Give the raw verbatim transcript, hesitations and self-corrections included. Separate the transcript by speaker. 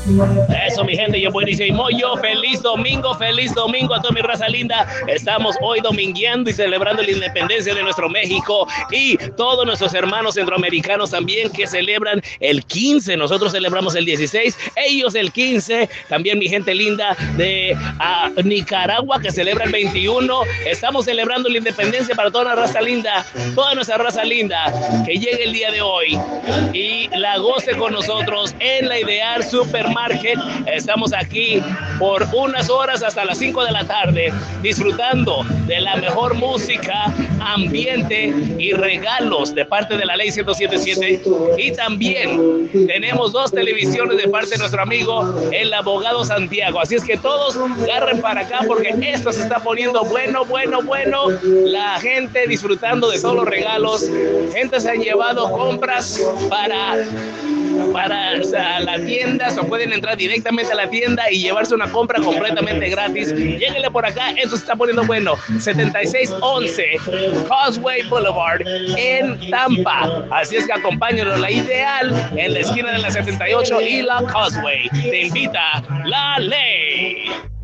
Speaker 1: Eso, mi gente, yo Buenicio y Moyo, feliz domingo, feliz domingo a toda mi raza linda. Estamos hoy domingueando y celebrando la independencia de nuestro México y todos nuestros hermanos centroamericanos también que celebran el quince. Nosotros celebramos el dieciséis, ellos el quince. También mi gente linda de uh, Nicaragua que celebra el veintiuno. Estamos celebrando la independencia para toda la raza linda, toda nuestra raza linda que llegue el día de hoy y la goce con nosotros en la Ideal Supermarket. Estamos aquí por unas horas hasta las cinco de la tarde disfrutando de la mejor música, ambiente y regalos de parte de la ley ciento siete siete, y también tenemos dos televisiones de parte de nuestro amigo el abogado Santiago, así es que todos agarren para acá porque esto se está poniendo bueno, bueno, bueno, la gente disfrutando de todos los regalos, gente se han llevado compras para para o sea, la tienda, o pueden entrar directamente a la tienda y llevarse una compra completamente gratis. Lléguenle por acá, esto se está poniendo bueno. setenta y seis once Causeway Boulevard en Tampa, así es que acompáñenlo, la Ideal en la esquina de la setenta y ocho y la Causeway. Te invita la ley.